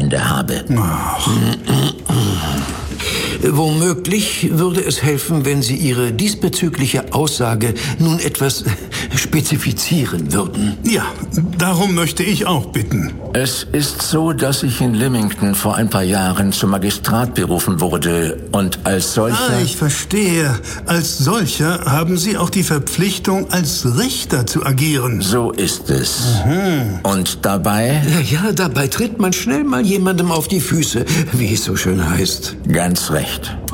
Hände habe. Ach. Womöglich würde es helfen, wenn Sie Ihre diesbezügliche Aussage nun etwas spezifizieren würden. Ja, darum möchte ich auch bitten. Es ist so, dass ich in Lymington vor ein paar Jahren zum Magistrat berufen wurde und als solcher... Ich verstehe. Als solcher haben Sie auch die Verpflichtung, als Richter zu agieren. So ist es. Und dabei... Ja, dabei tritt man schnell mal jemandem auf die Füße, wie es so schön heißt. Ganz recht.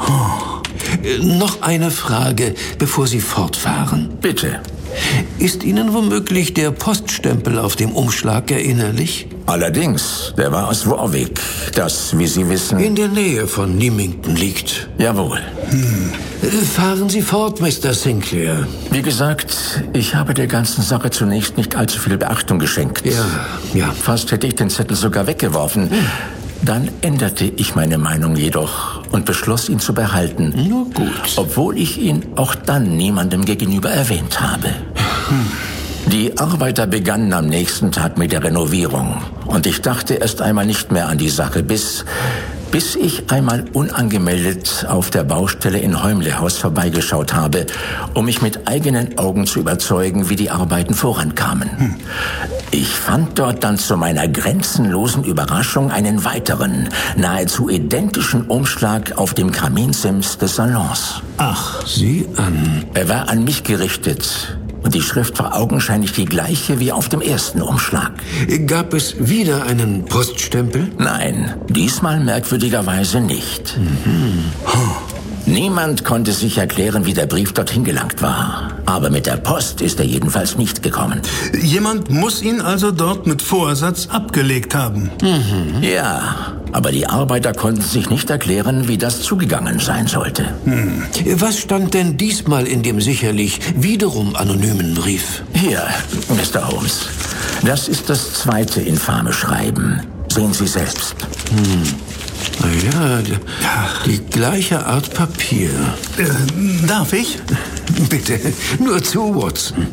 Noch eine Frage, bevor Sie fortfahren. Bitte. Ist Ihnen womöglich der Poststempel auf dem Umschlag erinnerlich? Allerdings, der war aus Warwick, das, wie Sie wissen... In der Nähe von Lymington liegt. Jawohl. Fahren Sie fort, Mr. Sinclair. Wie gesagt, ich habe der ganzen Sache zunächst nicht allzu viel Beachtung geschenkt. Ja. Fast hätte ich den Zettel sogar weggeworfen. Dann änderte ich meine Meinung jedoch und beschloss, ihn zu behalten. Nur gut. Obwohl ich ihn auch dann niemandem gegenüber erwähnt habe. Die Arbeiter begannen am nächsten Tag mit der Renovierung. Und ich dachte erst einmal nicht mehr an die Sache, bis ich einmal unangemeldet auf der Baustelle in Holmley-Haus vorbeigeschaut habe, um mich mit eigenen Augen zu überzeugen, wie die Arbeiten vorankamen. Ich fand dort dann zu meiner grenzenlosen Überraschung einen weiteren, nahezu identischen Umschlag auf dem Kaminsims des Salons. Ach, sieh an. Er war an mich gerichtet. Und die Schrift war augenscheinlich die gleiche wie auf dem ersten Umschlag. Gab es wieder einen Poststempel? Nein, diesmal merkwürdigerweise nicht. Niemand konnte sich erklären, wie der Brief dorthin gelangt war. Aber mit der Post ist er jedenfalls nicht gekommen. Jemand muss ihn also dort mit Vorsatz abgelegt haben. Ja, aber die Arbeiter konnten sich nicht erklären, wie das zugegangen sein sollte. Was stand denn diesmal in dem sicherlich wiederum anonymen Brief? Hier, Mr. Holmes. Das ist das zweite infame Schreiben. Sehen Sie selbst. Ja, die gleiche Art Papier. Darf ich? Bitte, nur zu, Watson.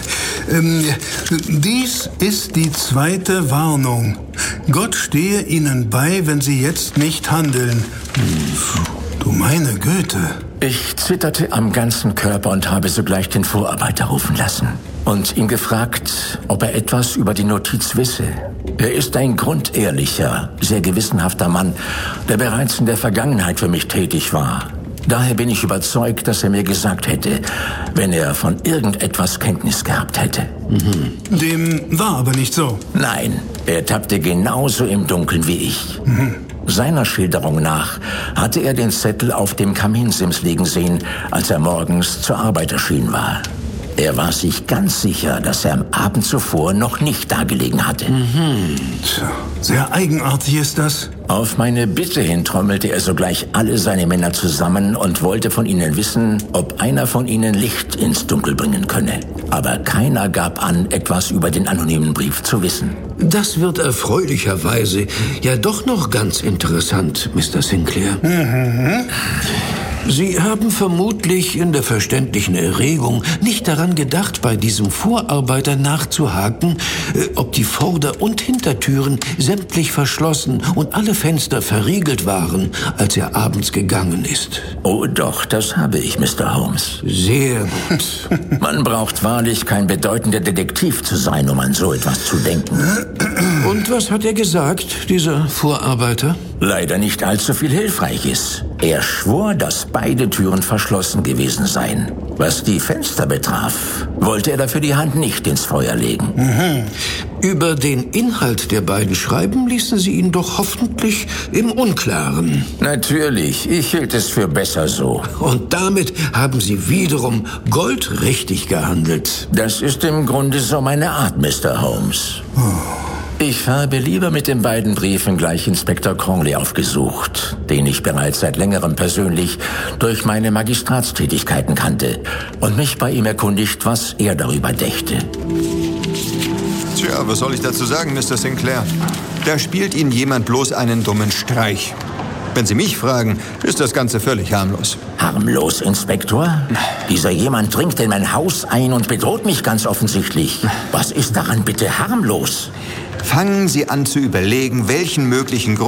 Dies ist die zweite Warnung. Gott stehe Ihnen bei, wenn Sie jetzt nicht handeln. Du meine Güte. Ich zitterte am ganzen Körper und habe sogleich den Vorarbeiter rufen lassen und ihn gefragt, ob er etwas über die Notiz wisse. Er ist ein grundehrlicher, sehr gewissenhafter Mann, der bereits in der Vergangenheit für mich tätig war. Daher bin ich überzeugt, dass er mir gesagt hätte, wenn er von irgendetwas Kenntnis gehabt hätte. Dem war aber nicht so. Nein, er tappte genauso im Dunkeln wie ich. Seiner Schilderung nach hatte er den Zettel auf dem Kaminsims liegen sehen, als er morgens zur Arbeit erschienen war. Er war sich ganz sicher, dass er am Abend zuvor noch nicht dagelegen hatte. Tja, sehr eigenartig ist das. Auf meine Bitte hin trommelte er sogleich alle seine Männer zusammen und wollte von ihnen wissen, ob einer von ihnen Licht ins Dunkel bringen könne. Aber keiner gab an, etwas über den anonymen Brief zu wissen. Das wird erfreulicherweise ja doch noch ganz interessant, Mr. Sinclair. Sie haben vermutlich in der verständlichen Erregung nicht daran gedacht, bei diesem Vorarbeiter nachzuhaken, ob die Vorder- und Hintertüren sämtlich verschlossen und alle Fenster verriegelt waren, als er abends gegangen ist. Oh doch, das habe ich, Mr. Holmes. Sehr gut. Man braucht wahrlich kein bedeutender Detektiv zu sein, um an so etwas zu denken. Und was hat er gesagt, dieser Vorarbeiter? Leider nicht allzu viel Hilfreiches. Er schwor, dass beide Türen verschlossen gewesen seien. Was die Fenster betraf, wollte er dafür die Hand nicht ins Feuer legen. Über den Inhalt der beiden Schreiben ließen Sie ihn doch hoffentlich im Unklaren. Natürlich, ich hielt es für besser so. Und damit haben Sie wiederum goldrichtig gehandelt. Das ist im Grunde so meine Art, Mr. Holmes. Ich habe lieber mit den beiden Briefen gleich Inspektor Conley aufgesucht, den ich bereits seit längerem persönlich durch meine Magistratstätigkeiten kannte und mich bei ihm erkundigt, was er darüber dächte. Tja, was soll ich dazu sagen, Mr. Sinclair? Da spielt Ihnen jemand bloß einen dummen Streich. Wenn Sie mich fragen, ist das Ganze völlig harmlos. Harmlos, Inspektor? Dieser jemand dringt in mein Haus ein und bedroht mich ganz offensichtlich. Was ist daran bitte harmlos? Fangen Sie an zu überlegen, welchen möglichen Grund